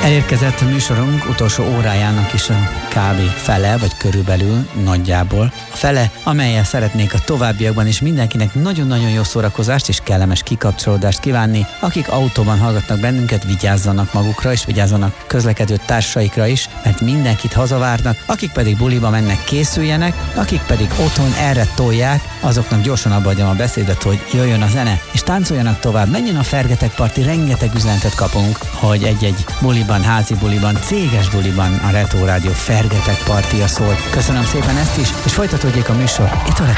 Elérkezett műsorunk utolsó órájának is a kb. Fele, vagy körülbelül nagyjából. A fele, amellyel szeretnék a továbbiakban is mindenkinek nagyon-nagyon jó szórakozást és kellemes kikapcsolódást kívánni. Akik autóban hallgatnak bennünket, vigyázzanak magukra és vigyázzanak közlekedő társaikra is, mert mindenkit hazavárnak. Akik pedig buliba mennek, készüljenek, akik pedig otthon erre tolják, azoknak gyorsan abba adjam a beszédet, hogy jöjjön a zene, és táncoljanak tovább. Menjen a Fergetek Parti, rengeteg üzenetet kapunk, hogy egy-egy buliban, házi buliban, céges buliban a Retro Rádió Fergetek Partia szól. Köszönöm szépen ezt is, és folytatódjék a műsor itt a